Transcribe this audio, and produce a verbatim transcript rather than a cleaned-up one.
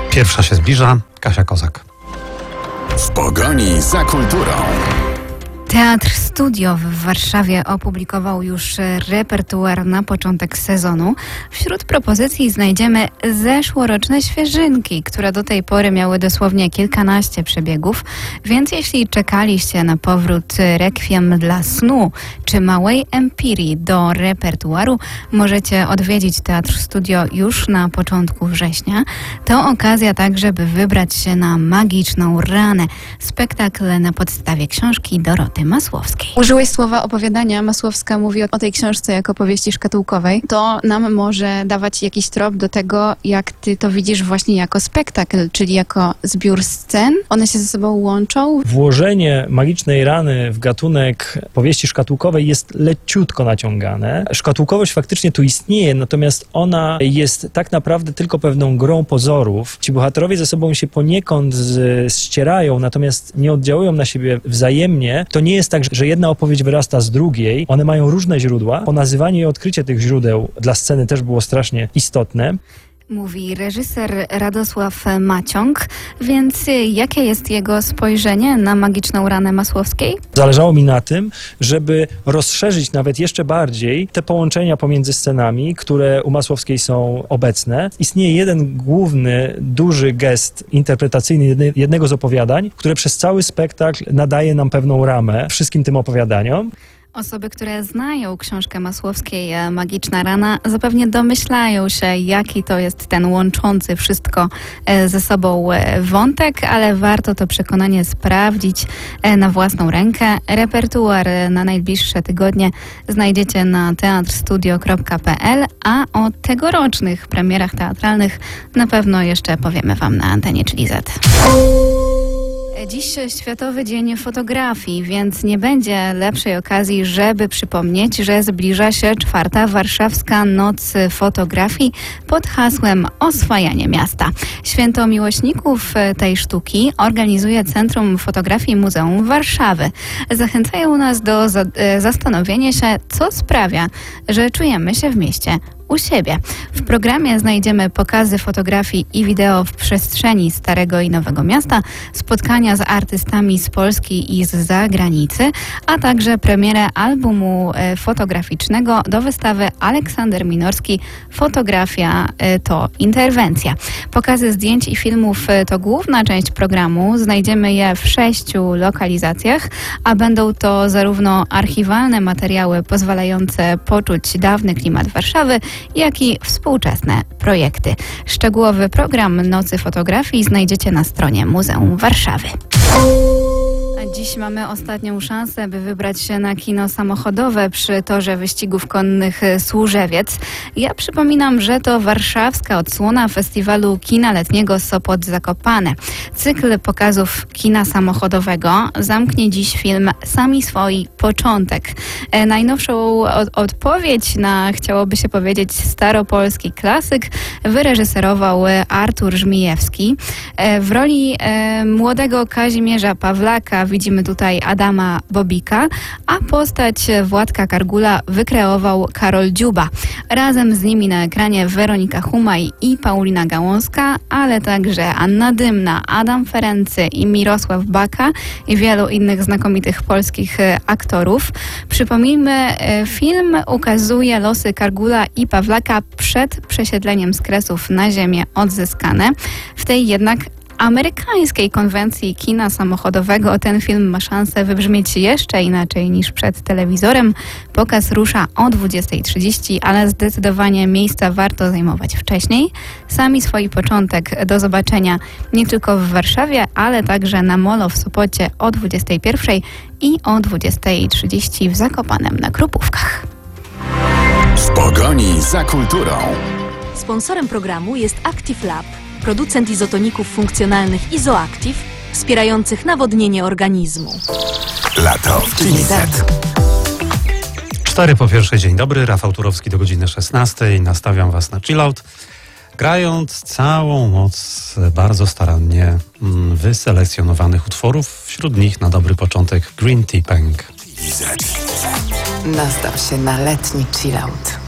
Pierwsza się zbliża. Kasia Kozak. W pogoni za kulturą. Teatr Studio w Warszawie opublikował już repertuar na początek sezonu. Wśród propozycji znajdziemy zeszłoroczne świeżynki, które do tej pory miały dosłownie kilkanaście przebiegów, więc jeśli czekaliście na powrót Rekwiem dla snu czy Małej Empirii do repertuaru, możecie odwiedzić Teatr Studio już na początku września. To okazja także, by wybrać się na Magiczną ranę, spektakl na podstawie książki Doroty Masłowskiej. Użyłeś słowa opowiadania. Masłowska mówi o, o tej książce jako powieści szkatułkowej. To nam może dawać jakiś trop do tego, jak ty to widzisz właśnie jako spektakl, czyli jako zbiór scen. One się ze sobą łączą. Włożenie Magicznej rany w gatunek powieści szkatułkowej jest leciutko naciągane. Szkatułkowość faktycznie tu istnieje, natomiast ona jest tak naprawdę tylko pewną grą pozorów. Ci bohaterowie ze sobą się poniekąd z, ścierają, natomiast nie oddziałują na siebie wzajemnie. To nie jest tak, że jedna opowieść wyrasta z drugiej. One mają różne źródła. Ponazywanie i odkrycie tych źródeł dla sceny też było strasznie istotne. Mówi reżyser Radosław Maciąg, więc jakie jest jego spojrzenie na Magiczną ranę Masłowskiej? Zależało mi na tym, żeby rozszerzyć nawet jeszcze bardziej te połączenia pomiędzy scenami, które u Masłowskiej są obecne. Istnieje jeden główny, duży gest interpretacyjny jednego z opowiadań, które przez cały spektakl nadaje nam pewną ramę wszystkim tym opowiadaniom. Osoby, które znają książkę Masłowskiej Magiczna rana, zapewne domyślają się, jaki to jest ten łączący wszystko ze sobą wątek, ale warto to przekonanie sprawdzić na własną rękę. Repertuar na najbliższe tygodnie znajdziecie na teatrstudio kropka pe el, a o tegorocznych premierach teatralnych na pewno jeszcze powiemy Wam na antenie, czyli Z. Dziś Światowy Dzień Fotografii, więc nie będzie lepszej okazji, żeby przypomnieć, że zbliża się czwarta Warszawska Noc Fotografii pod hasłem Oswajanie Miasta. Święto miłośników tej sztuki organizuje Centrum Fotografii Muzeum Warszawy. Zachęcają nas do za- zastanowienia się, co sprawia, że czujemy się w mieście u siebie. W programie znajdziemy pokazy fotografii i wideo w przestrzeni Starego i Nowego Miasta, spotkania z artystami z Polski i z zagranicy, a także premierę albumu fotograficznego do wystawy Aleksander Minorski Fotografia to interwencja. Pokazy zdjęć i filmów to główna część programu. Znajdziemy je w sześciu lokalizacjach, a będą to zarówno archiwalne materiały pozwalające poczuć dawny klimat Warszawy, jak i współczesne projekty. Szczegółowy program Nocy Fotografii znajdziecie na stronie Muzeum Warszawy. Dziś mamy ostatnią szansę, by wybrać się na kino samochodowe przy torze wyścigów konnych Służewiec. Ja przypominam, że to warszawska odsłona festiwalu kina letniego Sopot Zakopane. Cykl pokazów kina samochodowego zamknie dziś film Sami swoi początek. E, najnowszą od- odpowiedź na, chciałoby się powiedzieć, staropolski klasyk wyreżyserował Artur Żmijewski. E, w roli e, młodego Kazimierza Pawlaka widzimy tutaj Adama Bobika, a postać Władka Kargula wykreował Karol Dziuba. Razem z nimi na ekranie Weronika Humaj i Paulina Gałązka, ale także Anna Dymna, Adam Ferency i Mirosław Baka i wielu innych znakomitych polskich aktorów. Przypomnijmy, film ukazuje losy Kargula i Pawlaka przed przesiedleniem z Kresów na ziemię odzyskane. W tej jednak amerykańskiej konwencji kina samochodowego ten film ma szansę wybrzmieć jeszcze inaczej niż przed telewizorem. Pokaz rusza o dwudziestej trzydzieści, ale zdecydowanie miejsca warto zajmować wcześniej. Sami swój początek do zobaczenia nie tylko w Warszawie, ale także na Molo w Sopocie o dwudziestej pierwszej i o dwudziestej trzydzieści w Zakopanem na Krupówkach. W pogoni za kulturą. Sponsorem programu jest Active Lab, producent izotoników funkcjonalnych Izoactive, wspierających nawodnienie organizmu. Lato w Kini Z. Cztery po pierwszej, dzień dobry. Rafał Turowski do godziny szesnastej. Nastawiam Was na chillout, grając całą moc bardzo starannie mm, wyselekcjonowanych utworów. Wśród nich na dobry początek Green Tea Punk. Kini Z. Nastaw się na letni chillout.